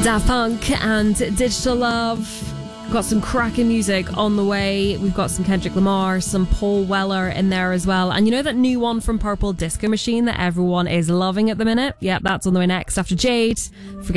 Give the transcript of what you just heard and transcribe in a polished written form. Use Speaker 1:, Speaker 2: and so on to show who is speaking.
Speaker 1: Daft Punk and Digital Love. Got some cracking music on the way. We've got some Kendrick Lamar, some Paul Weller in there as well. And you know that new one from Purple, Disco Machine, that everyone is loving at the minute? Yep, that's on the way next after Jade.